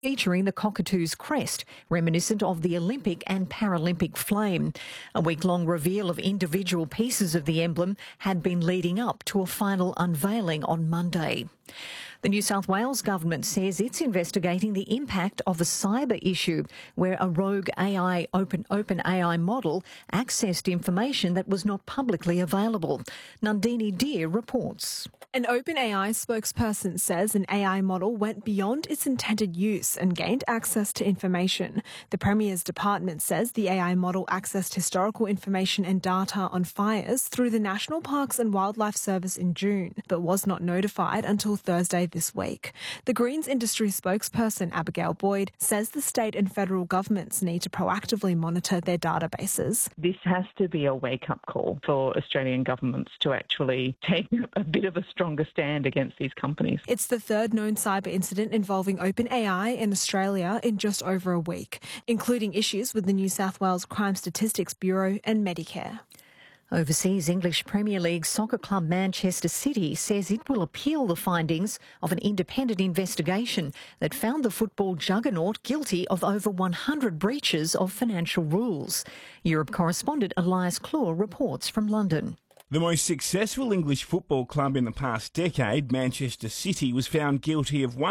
featuring the cockatoo's crest, reminiscent of the Olympic and Paralympic flame. A week-long reveal of individual pieces of the emblem had been leading up to a final unveiling on Monday. The New South Wales government says it's investigating the impact of a cyber issue where a rogue OpenAI model accessed information that was not publicly available. Nandini Deer reports. An OpenAI spokesperson says an AI model went beyond its intended use and gained access to information. The Premier's department says the AI model accessed historical information and data on fires through the National Parks and Wildlife Service in June, but was not notified until Thursday this week. The Greens industry spokesperson Abigail Boyd says the state and federal governments need to proactively monitor their databases. This has to be a wake-up call for Australian governments to actually take a bit of a stronger stand against these companies. It's the third known cyber incident involving OpenAI in Australia in just over a week, including issues with the New South Wales Crime Statistics Bureau and Medicare. Overseas, English Premier League soccer club Manchester City says it will appeal the findings of an independent investigation that found the football juggernaut guilty of over 100 breaches of financial rules. Europe correspondent Elias Claw reports from London. The most successful English football club in the past decade, Manchester City, was found guilty of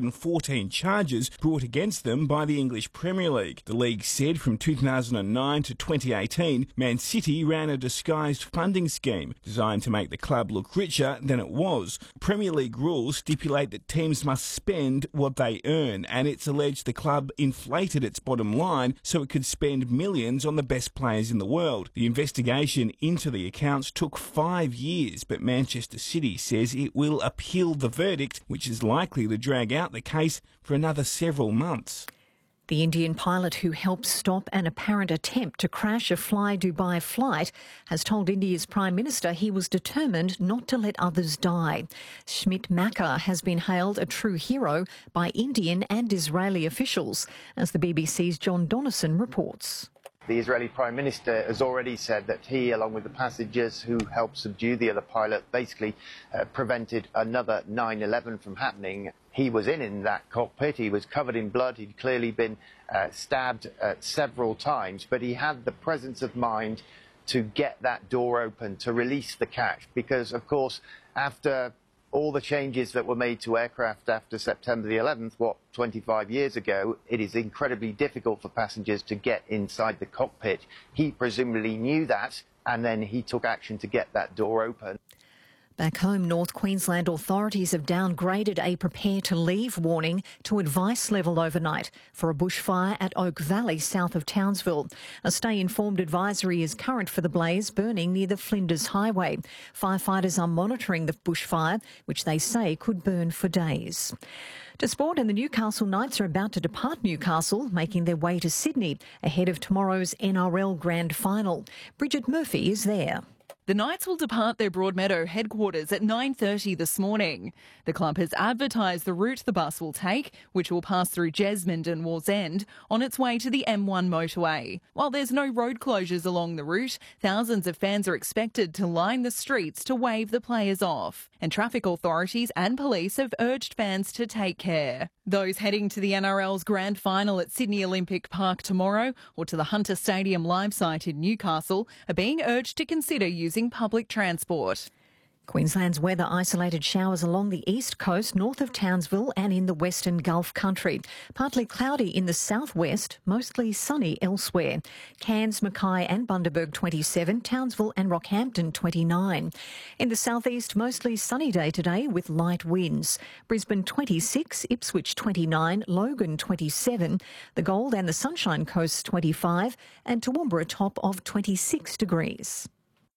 114 charges brought against them by the English Premier League. The league said from 2009 to 2018, Man City ran a disguised funding scheme designed to make the club look richer than it was. Premier League rules stipulate that teams must spend what they earn, and it's alleged the club inflated its bottom line so it could spend millions on the best players in the world. The investigation into the accounts took 5 years, but Manchester City says it will appeal the verdict, which is likely to drag out the case for another several months. The Indian pilot who helped stop an apparent attempt to crash a Fly Dubai flight has told India's Prime Minister he was determined not to let others die. Schmidt Makar has been hailed a true hero by Indian and Israeli officials, as the BBC's John Donnison reports. The Israeli Prime Minister has already said that he, along with the passengers who helped subdue the other pilot, basically prevented another 9/11 from happening. He was in that cockpit, he was covered in blood, he'd clearly been stabbed several times, but he had the presence of mind to get that door open, to release the catch, because, of course, after all the changes that were made to aircraft after September the 11th, 25 years ago, it is incredibly difficult for passengers to get inside the cockpit. He presumably knew that, and then he took action to get that door open. Back home, North Queensland authorities have downgraded a prepare to leave warning to advice level overnight for a bushfire at Oak Valley south of Townsville. A stay informed advisory is current for the blaze burning near the Flinders Highway. Firefighters are monitoring the bushfire, which they say could burn for days. To sport, and the Newcastle Knights are about to depart Newcastle, making their way to Sydney ahead of tomorrow's NRL Grand Final. Bridget Murphy is there. The Knights will depart their Broadmeadow headquarters at 9:30 this morning. The club has advertised the route the bus will take, which will pass through Jesmond and Wallsend, on its way to the M1 motorway. While there's no road closures along the route, thousands of fans are expected to line the streets to wave the players off. And traffic authorities and police have urged fans to take care. Those heading to the NRL's Grand Final at Sydney Olympic Park tomorrow, or to the Hunter Stadium live site in Newcastle, are being urged to consider using public transport. Queensland's weather: isolated showers along the east coast, north of Townsville and in the western Gulf country. Partly cloudy in the southwest, mostly sunny elsewhere. Cairns, Mackay and Bundaberg 27, Townsville and Rockhampton 29. In the southeast, mostly sunny day today with light winds. Brisbane 26, Ipswich 29, Logan 27, the Gold and the Sunshine Coast 25 and Toowoomba a top of 26 degrees.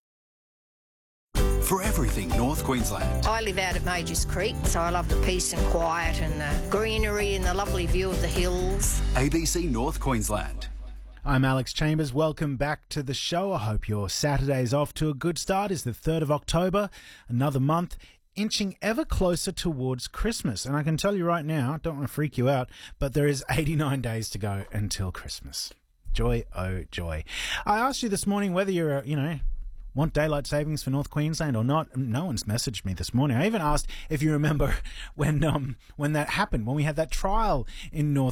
For everything North Queensland. I live out at Majors Creek, so I love the peace and quiet and the greenery and the lovely view of the hills. ABC North Queensland. I'm Alex Chambers. Welcome back to the show. I hope your Saturday's off to a good start. It's the 3rd of October, another month inching ever closer towards Christmas. And I can tell you right now, I don't want to freak you out, but there is 89 days to go until Christmas. Joy, oh joy. I asked you this morning whether you're, want daylight savings for North Queensland or not. No one's messaged me this morning. I even asked if you remember when that happened, when we had that trial in North